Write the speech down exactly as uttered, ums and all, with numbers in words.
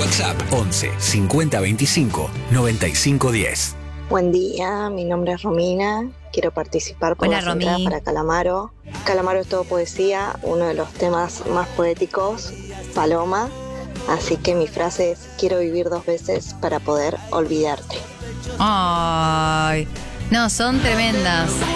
WhatsApp once cincuenta veinticinco noventa y cinco diez. Buen día, mi nombre es Romina, quiero participar por Hola, las entradas Romy. para Calamaro. Calamaro es todo poesía, uno de los temas más poéticos, Paloma, así que mi frase es: quiero vivir dos veces para poder olvidarte. Ay, no, son tremendas.